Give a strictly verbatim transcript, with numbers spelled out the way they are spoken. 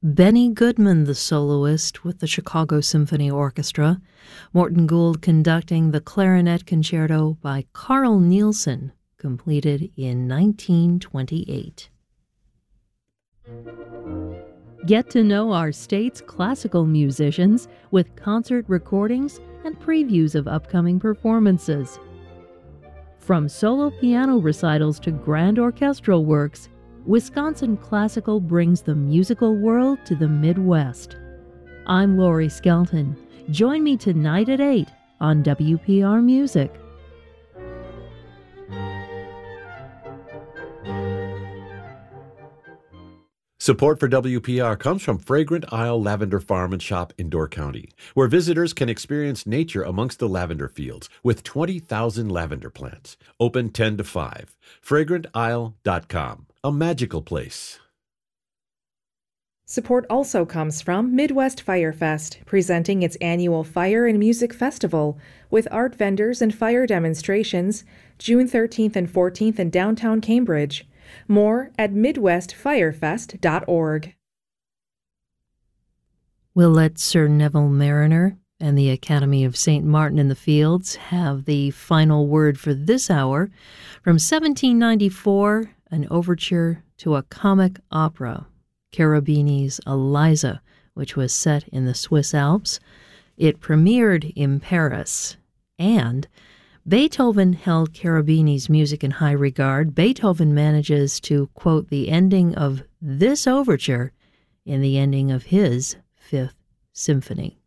Benny Goodman, the soloist with the Chicago Symphony Orchestra, Morton Gould conducting the Clarinet Concerto by Carl Nielsen, completed in nineteen twenty-eight. Get to know our state's classical musicians with concert recordings and previews of upcoming performances. From solo piano recitals to grand orchestral works, Wisconsin Classical brings the musical world to the Midwest. I'm Lori Skelton. Join me tonight at eight on W P R Music. Support for W P R comes from Fragrant Isle Lavender Farm and Shop in Door County, where visitors can experience nature amongst the lavender fields with twenty thousand lavender plants. Open ten to five. fragrant isle dot com. A magical place. Support also comes from Midwest Fire Fest, presenting its annual Fire and Music Festival with art vendors and fire demonstrations June thirteenth and fourteenth in downtown Cambridge. More at midwest firefest dot org. We'll let Sir Neville Mariner and the Academy of Saint Martin in the Fields have the final word for this hour. From seventeen ninety-four, an overture to a comic opera, Cherubini's Eliza, which was set in the Swiss Alps. It premiered in Paris, and Beethoven held Cherubini's music in high regard. Beethoven manages to quote the ending of this overture in the ending of his Fifth Symphony.